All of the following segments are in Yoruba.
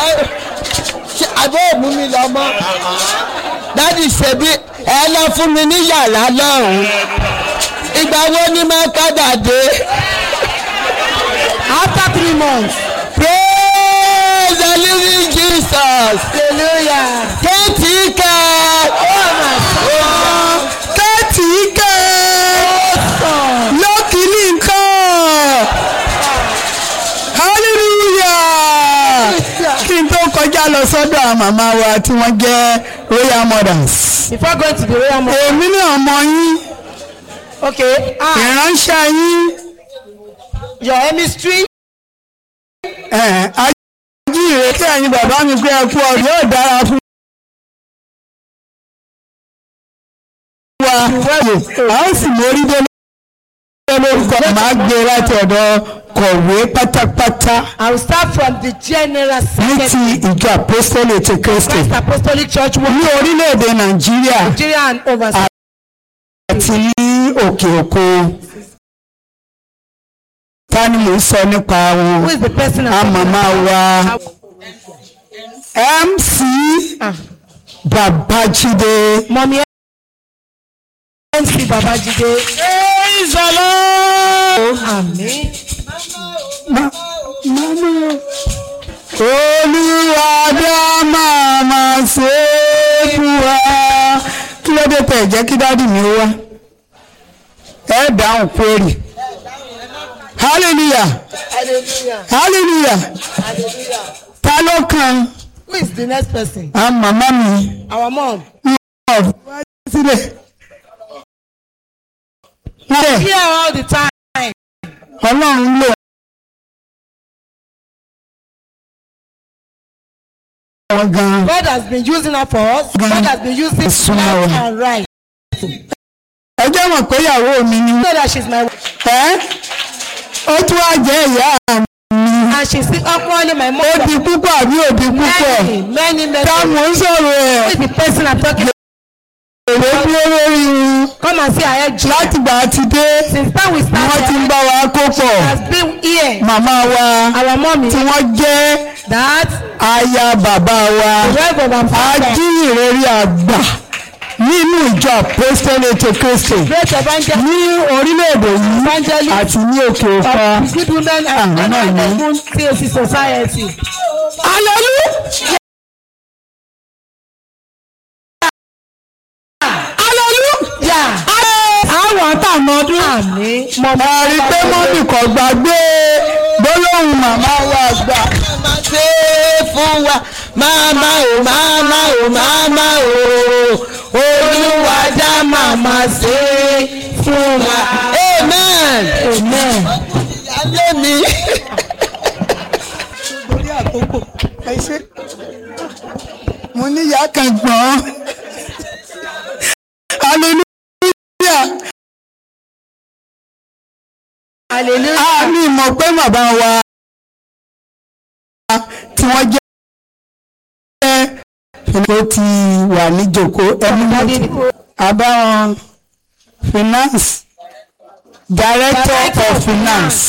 àbọ̀ mú mi lọ mọ́. Dádì ṣebí ẹ lọ fún mi ní yàrá lọ́hùn. Ìgbà wo ni máa kádà dé? After 3 months. Praise the living Jesus. Hallelujah. Kétíkà. Kétíkà. Lókìlì nǹkan. Hallelujah. Kí n tó kọjá lọ sọ́dọ̀ àwọn màmá wa tí wọ́n jẹ́ royal mothers. Before going to the royal mother. Èmi náà mọ yín. Okay. Ìránṣẹ́ yín. Your ministry. Ajíire kí ẹ̀yin bàbá mi pé ẹ kú ọ̀rọ̀ yóò dára fún wa. A ó sì mórí dé lórúkọ máa gbé láti ọ̀dọ̀ kọ̀wé pátápátá. I will start from the general ní ti ìjọ apostolic ti Kristi Christ Apostolic Church ní orílẹ̀-èdè Nàìjíríà Nigeria and overseas. àti ní òkè òkun. Ta ni mò ń sọ nípa wọn? Who is the person? Màmá wa MC Babajide. Mommy MC Babajide. Praise the Lord. Amen. Mama. Olúwa dá màmá ṣe fún wa. Kí ló dé tẹ̀ jẹ́ kí dádì mi wá? Ẹ dáhùn query. Hallelujah. Hallelujah. Hallelujah. Hallelujah. Ta ló kàn? Who is the next person? Màmá mi. Our mom. Sílẹ̀. Here all the time. Ọlọ́run lò wọ́n gan. God has been using her for us. God has been using left and right. Ẹ jẹ́ mọ̀ pé ìyàwó mi ni. So that she's my wife. Ó tún wá jẹ́ ìyá mi. And she's still equally my mom. Ó di púpọ̀ àbí ó di púpọ̀? Many. Táwọn ń sọ̀rọ̀ ẹ̀. Who is the person I'm talking about? Èrè dúró lórí wọn. Come and see her head. Láti gbà ti dé. Since time we started. Wọ́n ti ń bá wa kó pọ̀. Has been here. Màmá wa. Our mommy. Tí wọ́n jẹ́. That. Aya bàbá wa. The wife of our father. Ajíhìnrere àgbà. Nínú ìjọ apostolic ti Kristi ní orílẹ̀-èdè yìí àti ní òkè òkun. Good women and women CAC society. Hallelujah. Hallelujah. Àwọn àtàmọ́dún. Màmá rí pé mọ́mì kò gbàgbé gbólóhùn màmá wa àgbà. Màmá ṣe é fún wa. Màmá o, màmá o, màmá o. Olúwa dá màmá ṣe é fún wa. Amen. Amen. Ìyálé mi. Lórí àkókò ẹ ṣe. Mo ní ìyá kan gbọ́n. Hallelujah. Hallelujah. Àmì mọ̀ pé bàbá wa tí wọ́n jẹ́ ó ti wà níjòkó ẹni àbáwọn finance director of finance.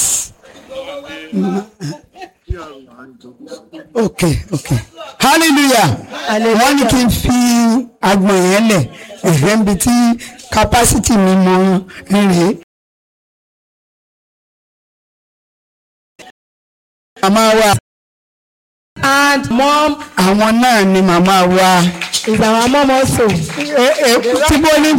Okay. Hallelujah. Wọ́n ní kí n fi agbọ̀n yẹn lẹ̀ ẹ̀fẹ̀ níbi tí capacity mi mọ rèé. Màmá wa. And mom. Àwọn náà ni màmá wa. Is our mom also. Tíbó ní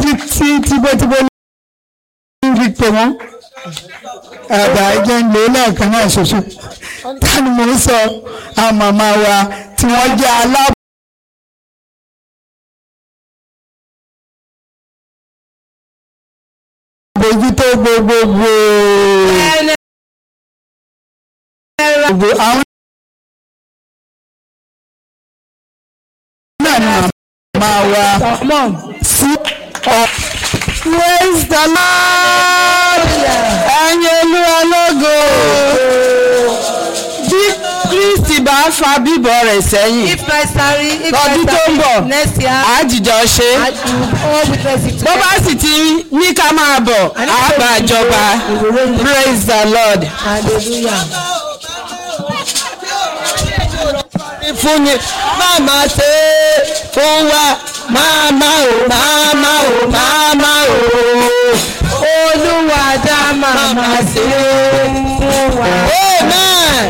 fi pè wọ́n. Àgbà ẹ̀jẹ̀ ń lò lẹ́ẹ̀kan náà ṣoṣo. Táni mo ń sọ àwọn màmá wa tí wọ́n jẹ́ aláàbò. Bójútó gbogbogbò. Àwọn náà ni màmá wa sí ọ. Praise the Lord. Ẹ̀yin Olúwa lógo. Bí Kristi bá fa bíbọ̀ rẹ̀ sẹ́yìn. Lọ́dún tó ń bọ̀, àjíjọ ṣe. Bó bá sì ti ní ká máa bọ̀, àbájọba. Praise the Lord. Hallelujah. fún ni màmá ṣe fún wa màmá o màmá o màmá o. Olúwa dá màmá ṣe fún wa. Amen.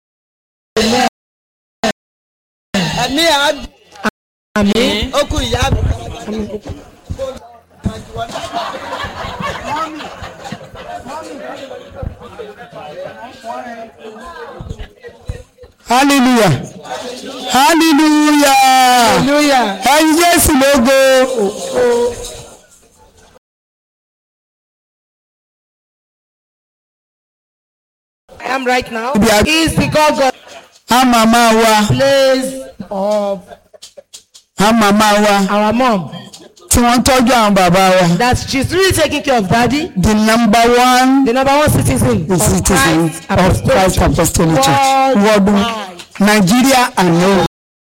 Ẹ̀mí àmín. Ó kú ìyá mi. Hallelujah. Hallelujah. Hallelujah. Ẹyin Jésù lógo. I am right now is because God A màmá wa. place of A màmá wa. our mom. Tí wọ́n tọ́jú àwọn bàbá wa. That she's really taking care of daddy. The number one citizen is of citizen Christ of Christ Apostolic Church. Worldwide. Nigeria and